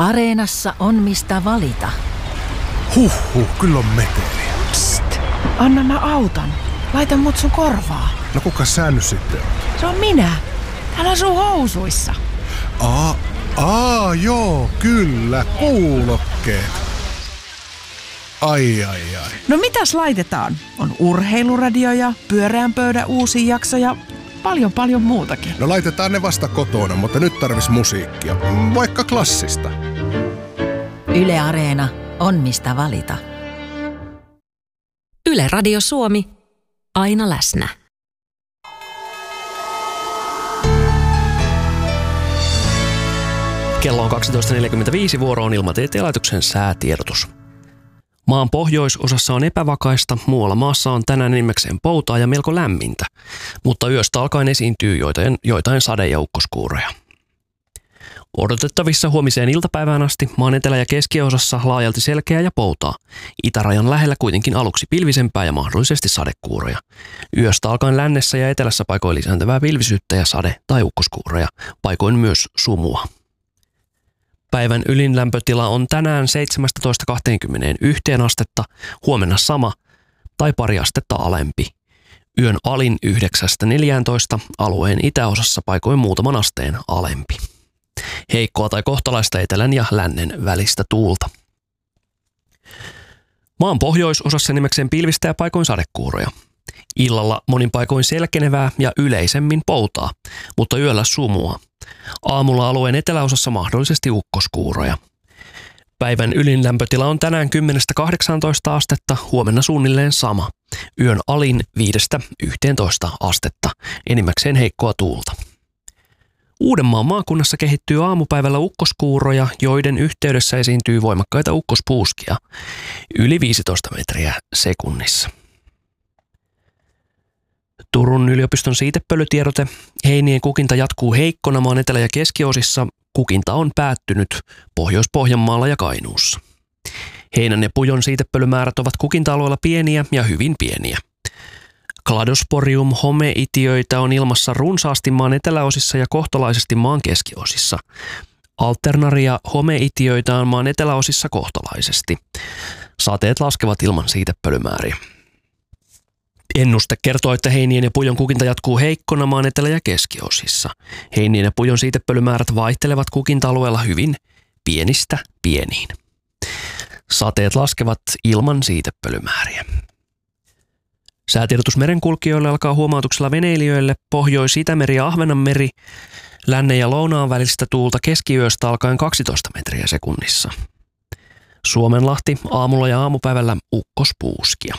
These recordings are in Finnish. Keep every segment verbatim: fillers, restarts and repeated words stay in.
Areenassa on mistä valita. Huhhuh, kyllä on meteliä. Psst, anna mä autan. Laita mut sun korvaa. No kuka sä nyt sitten on? Se on minä. Täällä on sun housuissa. Aa, aa joo, kyllä, kuulokkeet. Ai, ai, ai. No mitäs laitetaan? On urheiluradio ja pyöreän pöydän uusi jakso ja paljon paljon muutakin. No laitetaan ne vasta kotona, mutta nyt tarvis musiikkia. Vaikka klassista. Yle Areena on mistä valita. Yle Radio Suomi. Aina läsnä. Kello on kaksitoista neljäkymmentäviisi, vuoro on Ilmatieteen laitoksen säätiedotus. Maan pohjoisosassa on epävakaista, muualla maassa on tänään enimmäkseen poutaa ja melko lämmintä, mutta yöstä alkaen esiintyy joitain, joitain sade- ja ukkoskuuroja. Odotettavissa huomiseen iltapäivään asti maan etelä- ja keskiosassa laajalti selkeää ja poutaa. Itärajan lähellä kuitenkin aluksi pilvisempää ja mahdollisesti sadekuuroja. Yöstä alkaen lännessä ja etelässä paikoin lisääntyvää pilvisyyttä ja sade- tai ukkoskuuroja, paikoin myös sumua. Päivän ylin lämpötila on tänään seitsemästätoista kahteenkymmeneenyhteen astetta, huomenna sama tai pari astetta alempi. Yön alin yhdeksästä neljääntoista, alueen itäosassa paikoin muutaman asteen alempi. Heikkoa tai kohtalaista etelän ja lännen välistä tuulta. Maan pohjoisosassa nimekseen pilvistä ja paikoin sadekuuroja. Illalla monin paikoin selkenevää ja yleisemmin poutaa, mutta yöllä sumua. Aamulla alueen eteläosassa mahdollisesti ukkoskuuroja. Päivän ylin lämpötila on tänään kymmenestä kahdeksaantoista astetta, huomenna suunnilleen sama. Yön alin viidestä yhteentoista astetta, enimmäkseen heikkoa tuulta. Uudenmaan maakunnassa kehittyy aamupäivällä ukkoskuuroja, joiden yhteydessä esiintyy voimakkaita ukkospuuskia, yli viisitoista metriä sekunnissa. Turun yliopiston siitepölytiedote. Heinien kukinta jatkuu heikkona maan etelä- ja keskiosissa. Kukinta on päättynyt Pohjois-Pohjanmaalla ja Kainuussa. Heinän ja pujon siitepölymäärät ovat kukinta-alueella pieniä ja hyvin pieniä. Cladosporium homeitiöitä on ilmassa runsaasti maan eteläosissa ja kohtalaisesti maan keskiosissa. Alternaria homeitiöitä on maan eteläosissa kohtalaisesti. Sateet laskevat ilman siitepölymääriä. Ennuste kertoo, että heinien ja pujon kukinta jatkuu heikkona maan etelä- ja keskiosissa. Heinien ja pujon siitepölymäärät vaihtelevat kukinta-alueella hyvin pienistä pieniin. Sateet laskevat ilman siitepölymääriä. Säätiedotus merenkulkijoille alkaa huomautuksella veneilijöille. Pohjois-Itämeri ja Ahvenanmeri, lännen ja lounaan välistä tuulta keskiyöstä alkaen kaksitoista metriä sekunnissa. Suomenlahti aamulla ja aamupäivällä ukkospuuskia.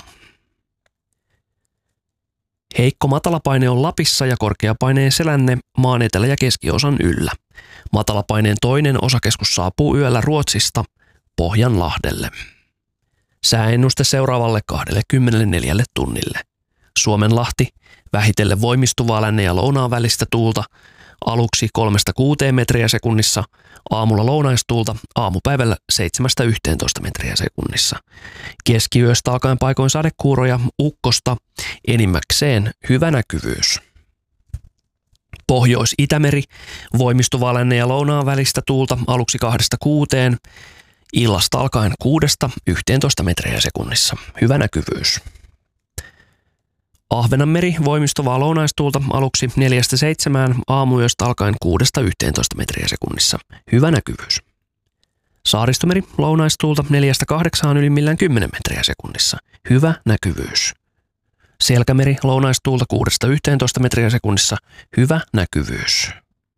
Heikko matalapaine on Lapissa ja korkeapaineen selänne maan etelä- ja keskiosan yllä. Matalapaineen toinen osakeskus saapuu yöllä Ruotsista Pohjanlahdelle. Sääennuste seuraavalle kaksikymmentäneljä tunnille. Suomenlahti vähitellen voimistuvaa lännen ja lounaan välistä tuulta, aluksi kolmesta kuuteen metriä sekunnissa, aamulla lounaistuulta, aamupäivällä seitsemästä yhteentoista metriä sekunnissa. Keskiyöstä alkaen paikoin sadekuuroja, ukkosta, enimmäkseen hyvä näkyvyys. Pohjois-Itämeri, voimistuvaa lännen ja lounaan välistä tuulta, aluksi kahdesta kuuteen, illasta alkaen kuudesta yhteentoista metriä sekunnissa. Hyvä näkyvyys. Ahvenanmeri, voimistuvaa lounaistuulta, aluksi neljästä seitsemään, aamuyöstä alkaen kuudesta yhteentoista metriä sekunnissa. Hyvä näkyvyys. Saaristomeri, lounaistuulta neljästä kahdeksaan, ylimmillään kymmenen metriä sekunnissa. Hyvä näkyvyys. Selkämeri, lounaistuulta kuudesta yhteentoista metriä sekunnissa. Hyvä näkyvyys.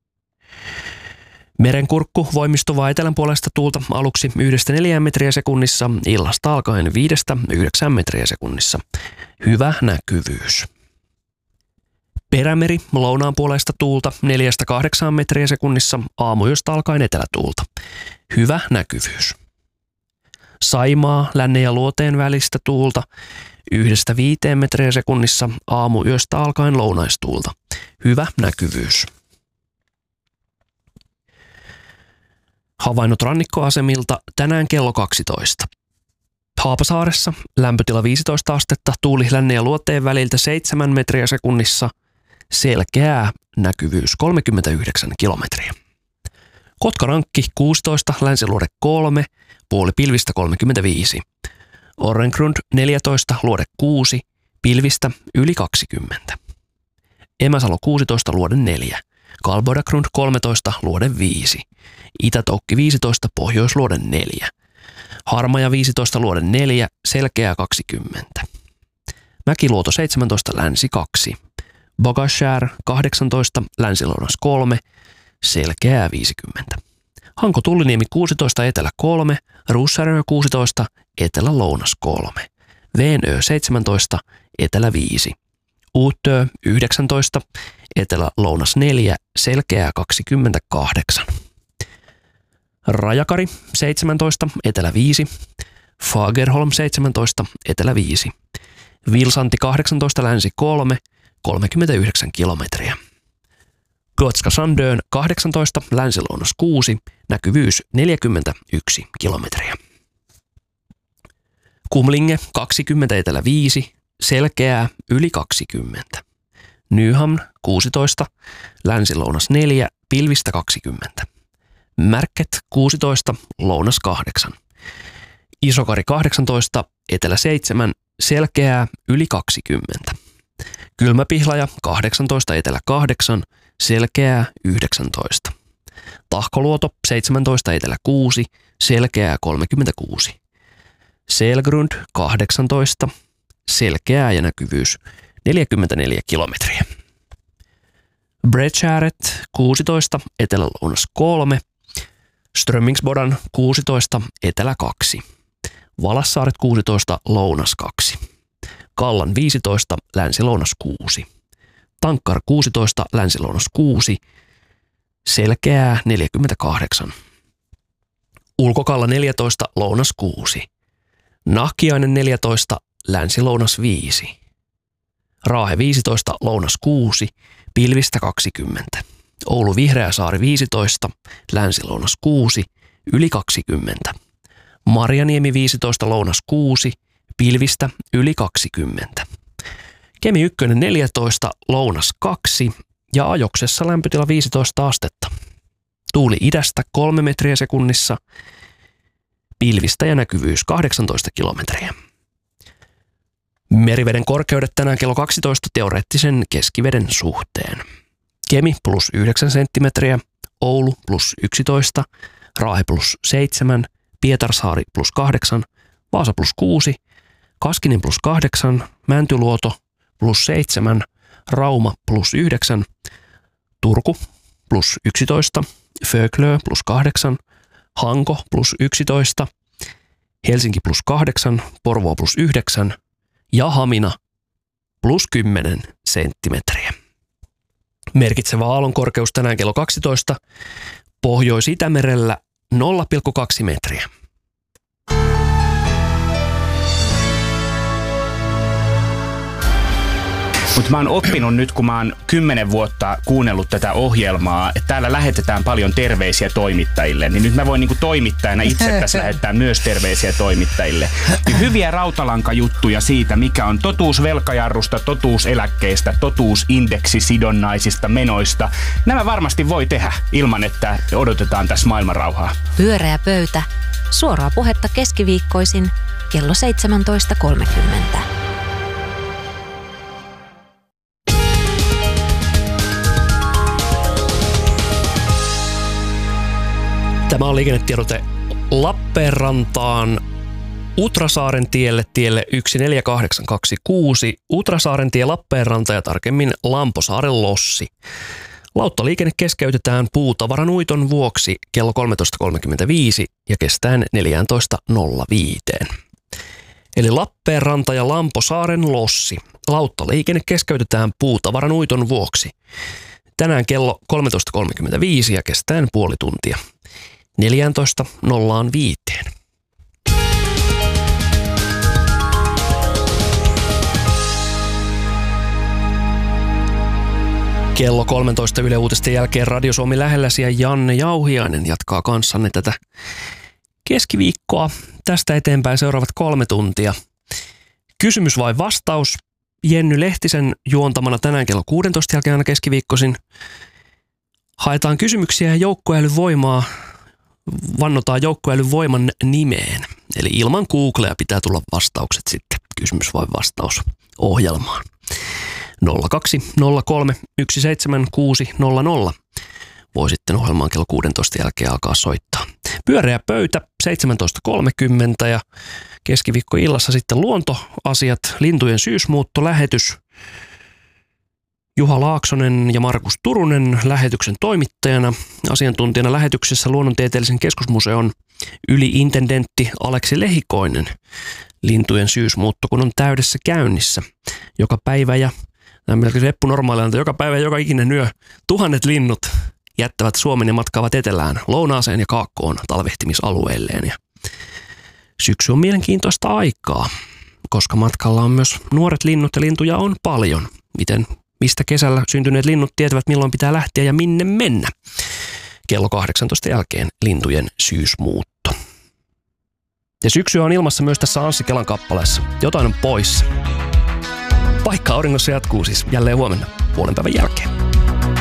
Merenkurkku, voimistuvaa etelänpuolesta tuulta, aluksi yhdestä neljään metriä sekunnissa, illasta alkaen viidestä yhdeksään metriä sekunnissa. Hyvä näkyvyys. Perämeri, lounaan puolesta tuulta, neljästä kahdeksaan metriä sekunnissa, aamuyöstä alkaen etelätuulta. Hyvä näkyvyys. Saimaa, lännen ja luoteen välistä tuulta, yhdestä viiteen metriä sekunnissa, aamuyöstä alkaen lounaistuulta. Hyvä näkyvyys. Havainnot rannikkoasemilta tänään kello kaksitoista. Haapasaaressa lämpötila viisitoista astetta, tuuli lännen ja luoteen väliltä seitsemän metriä sekunnissa, selkeää näkyvyys kolmekymmentäyhdeksän kilometriä. Kotkarankki kuusitoista, Länsiluode kolme, puoli pilvistä kolmekymmentäviisi. Orrengrund neljätoista, luode kuusi, pilvistä yli kaksikymmentä. Emäsalo kuusitoista, luode neljä. Kalbodagrund kolmetoista, luode viisi. Itätoukki viisitoista, pohjoisluode neljä. Harmaja viisitoista, luode neljä, selkeää kaksikymmentä. Mäkiluoto seitsemäntoista, länsi kaksi. Bogashär kahdeksantoista, länsilounas kolme, selkeää viisikymmentä. Hanko Tulliniemi kuusitoista, etelä kolme, Russarö kuusitoista, etelä lounas kolme. Veenö seitsemäntoista, etelä viisi. Uutö yhdeksäntoista, etelä lounas neljä, selkeää kaksikymmentäkahdeksan. Rajakari seitsemäntoista, etelä viisi. Fagerholm seitsemäntoista, etelä viisi. Vilsanti kahdeksantoista, länsi kolme, kolmekymmentäyhdeksän kilometriä. Gotska Sandön kahdeksantoista, länsilounas kuusi, näkyvyys neljäkymmentäyksi kilometriä. Kumlinge kaksikymmentä, etelä viisi, selkeää yli kaksikymmentä. Nyhamn kuusitoista, länsilounas neljä, pilvistä kaksikymmentä. Märket kuusitoista, lounas kahdeksan. Isokari kahdeksantoista, etelä seitsemän, selkeää yli kaksikymmentä. Kylmäpihlaja kahdeksantoista, etelä kahdeksan, selkeää yhdeksäntoista. Tahkoluoto seitsemäntoista, etelä kuusi, selkeää kolmekymmentäkuusi. Selgrund kahdeksantoista, selkeää ja näkyvyys neljäkymmentäneljä kilometriä. Bredskäret kuusitoista, etelä-lounas kolme. Strömmingsbodan kuusitoista, etelä kaksi. Valassaaret kuusitoista, lounas kaksi. Kallan viisitoista, länsi-lounas kuusi. Tankkar kuusitoista, länsi-lounas kuusi, selkeää neljäkymmentäkahdeksan. Ulkokalla neljätoista, lounas kuusi. Nahkiainen neljätoista, länsi-lounas viisi. Raahe viisitoista, lounas kuusi, pilvistä kaksikymmentä. Oulu Vihreäsaari viisitoista, länsi-lounas kuusi, yli kaksikymmentä. Marjaniemi viisitoista, lounas kuusi, pilvistä yli kaksikymmentä. Kemi yksi neljätoista, lounas kaksi ja ajoksessa lämpötila viisitoista astetta. Tuuli idästä kolme metriä sekunnissa, pilvistä ja näkyvyys kahdeksantoista kilometriä. Meriveden korkeudet tänään kello kaksitoista teoreettisen keskiveden suhteen. Kemi plus yhdeksän senttimetriä, Oulu plus yksitoista, Raahe plus seitsemän, Pietarsaari plus kahdeksan, Vaasa plus kuusi, Kaskinen plus kahdeksan, Mäntyluoto plus seitsemän, Rauma plus yhdeksän, Turku plus yksitoista, Föglö plus kahdeksan, Hanko plus yksitoista, Helsinki plus kahdeksan, Porvoo plus yhdeksän ja Hamina plus kymmenen senttimetriä. Merkitsevä aallonkorkeus tänään kello kaksitoista, Pohjois-Itämerellä nolla pilkku kaksi metriä. Mutta mä oon oppinut nyt, kun mä oon kymmenen vuotta kuunnellut tätä ohjelmaa, että täällä lähetetään paljon terveisiä toimittajille, niin nyt mä voin niinku toimittajana itse tässä lähettää myös terveisiä toimittajille. Niin hyviä rautalankajuttuja siitä, mikä on totuus velkajarrusta, totuus eläkkeistä, totuus indeksisidonnaisista menoista. Nämä varmasti voi tehdä ilman, että odotetaan tässä maailmanrauhaa. Pyöreä pöytä. Suoraa puhetta keskiviikkoisin kello seitsemäntoista kolmekymmentä. Tämä on liikennetiedote Lappeenrantaan Utrasaaren tielle, tielle yksi neljä kahdeksan kaksi kuusi, Utrasaaren tie Lappeenranta ja tarkemmin Lamposaaren Lossi. Lauttaliikenne keskeytetään puutavaranuiton vuoksi kello kolmetoista kolmekymmentäviisi ja kestäen neljätoista nolla viisi. Eli Lappeenranta ja Lamposaaren Lossi. Lauttaliikenne keskeytetään puutavaranuiton vuoksi. Tänään kello kolmetoista kolmekymmentäviisi ja kestäen puoli tuntia. neljätoista nolla viisi. Kello kolmetoista Yle Uutisten jälkeen Radio Suomi lähelläsi ja Janne Jauhiainen jatkaa kanssanne tätä keskiviikkoa. Tästä eteenpäin seuraavat kolme tuntia. Kysymys vai vastaus? Jenny Lehtisen juontamana tänään kello kuusitoista jälkeen aina keskiviikkoisin. Haetaan kysymyksiä ja joukkoälyvoimaa, vannotaan joukkoälyn voiman nimeen. Eli ilman Googlea pitää tulla vastaukset sitten, kysymys vai vastaus ohjelmaan. nolla kaksi nolla kolme yksi seitsemän kuusi nolla nolla. Voi sitten ohjelmaan kello kuusitoista jälkeen alkaa soittaa. Pyöreä pöytä seitsemäntoista kolmekymmentä ja keskiviikkoillassa sitten luontoasiat, lintujen syysmuuttolähetys. Juha Laaksonen ja Markus Turunen lähetyksen toimittajana. Asiantuntijana lähetyksessä Luonnontieteellisen keskusmuseon yli-intendentti Aleksi Lehikoinen. Lintujen syysmuutto, kun on täydessä käynnissä. Joka päivä ja, tämä on melkein reppu normaalilta, joka päivä ja joka ikinen yö tuhannet linnut jättävät Suomen ja matkaavat etelään, lounaaseen ja kaakkoon talvehtimisalueilleen. Ja syksy on mielenkiintoista aikaa, koska matkalla on myös nuoret linnut ja lintuja on paljon. Miten, mistä kesällä syntyneet linnut tietävät, milloin pitää lähteä ja minne mennä. Kello kahdeksantoista jälkeen lintujen syysmuutto. Ja syksy on ilmassa myös tässä Anssi Kelan kappaleessa. Jotain on poissa. Paikka auringossa jatkuu siis jälleen huomenna puolen päivän jälkeen.